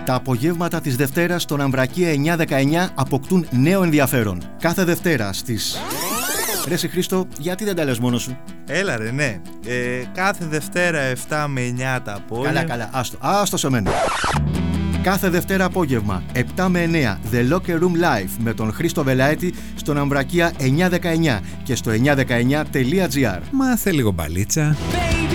Τα απογεύματα της Δευτέρας στον Αμβρακία 9-19 αποκτούν νέο ενδιαφέρον. Κάθε Δευτέρα στις... Ρε εσύ Χρήστο, γιατί δεν τα λες μόνος σου? Έλα ρε, ναι. Κάθε Δευτέρα 7 με 9 τα απόγευμα. Καλά, άστο σε μένα. Κάθε Δευτέρα απόγευμα 7 με 9 The Locker Room Live με τον Χρήστο Βελαέτη στον Αμβρακία 9-19 και στο 919.gr. Μάθε λίγο μπαλίτσα.